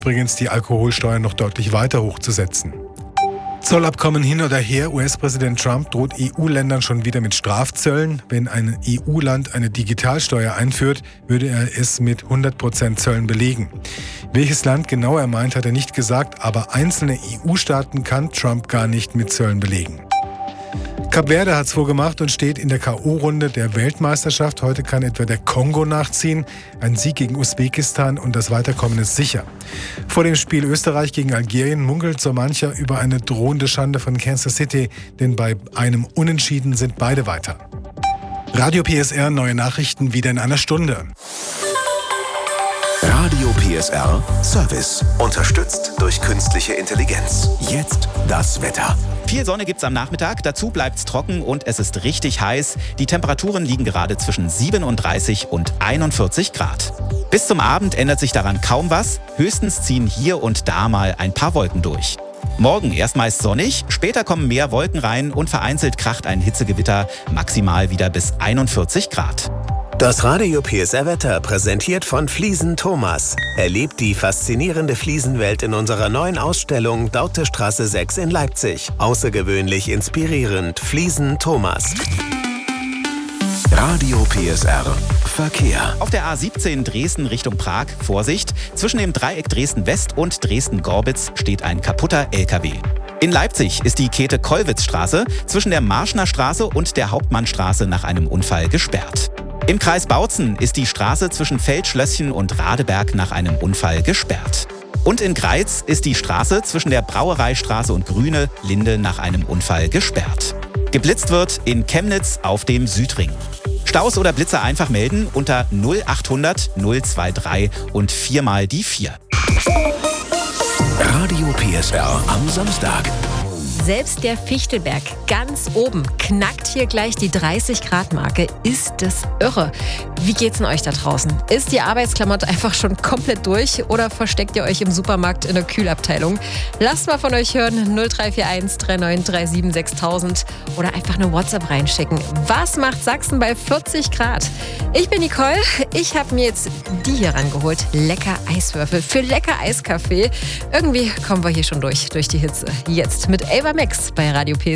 Übrigens die Alkoholsteuer noch deutlich weiter hochzusetzen. Zollabkommen hin oder her, US-Präsident Trump droht EU-Ländern schon wieder mit Strafzöllen. Wenn ein EU-Land eine Digitalsteuer einführt, würde er es mit 100% Zöllen belegen. Welches Land genau er meint, hat er nicht gesagt, aber einzelne EU-Staaten kann Trump gar nicht mit Zöllen belegen. Kap Verde hat es vorgemacht und steht in der K.O.-Runde der Weltmeisterschaft. Heute kann etwa der Kongo nachziehen. Ein Sieg gegen Usbekistan und das Weiterkommen ist sicher. Vor dem Spiel Österreich gegen Algerien munkelt so mancher über eine drohende Schande von Kansas City, denn bei einem Unentschieden sind beide weiter. Radio PSR, neue Nachrichten wieder in einer Stunde. Radio PSR Service. Unterstützt durch künstliche Intelligenz. Jetzt das Wetter. Viel Sonne gibt's am Nachmittag, dazu bleibt's trocken und es ist richtig heiß. Die Temperaturen liegen gerade zwischen 37 und 41 Grad. Bis zum Abend ändert sich daran kaum was. Höchstens ziehen hier und da mal ein paar Wolken durch. Morgen erst meist sonnig, später kommen mehr Wolken rein und vereinzelt kracht ein Hitzegewitter, maximal wieder bis 41 Grad. Das Radio PSR Wetter präsentiert von Fliesen Thomas. Erlebt die faszinierende Fliesenwelt in unserer neuen Ausstellung Dautestraße 6 in Leipzig. Außergewöhnlich inspirierend. Fliesen Thomas. Radio PSR Verkehr. Auf der A17 Dresden Richtung Prag, Vorsicht, zwischen dem Dreieck Dresden-West und Dresden-Gorbitz steht ein kaputter LKW. In Leipzig ist die Käthe-Kollwitz-Straße zwischen der Marschner Straße und der Hauptmannstraße nach einem Unfall gesperrt. Im Kreis Bautzen ist die Straße zwischen Feldschlösschen und Radeberg nach einem Unfall gesperrt. Und in Greiz ist die Straße zwischen der Brauereistraße und Grüne Linde nach einem Unfall gesperrt. Geblitzt wird in Chemnitz auf dem Südring. Staus oder Blitzer einfach melden unter 0800 023 und 4 mal die 4. Radio PSR am Samstag. Selbst der Fichtelberg ganz oben knackt hier gleich die 30-Grad-Marke. Ist das irre? Wie geht's denn euch da draußen? Ist die Arbeitsklamotte einfach schon komplett durch oder versteckt ihr euch im Supermarkt in der Kühlabteilung? Lasst mal von euch hören, 0341 3937 6000 oder einfach eine WhatsApp reinschicken. Was macht Sachsen bei 40 Grad? Ich bin Nicole, ich habe mir jetzt die hier rangeholt. Lecker Eiswürfel für lecker Eiskaffee. Irgendwie kommen wir hier schon durch die Hitze. Jetzt mit Ava Max bei Radio PSR.